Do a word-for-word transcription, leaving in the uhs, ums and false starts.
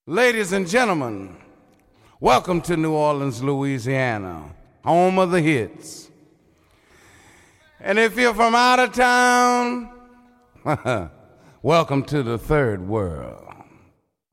Ladies and gentlemen, welcome to New Orleans, Louisiana, home of the hits. And if you're from out of town, welcome to the third world.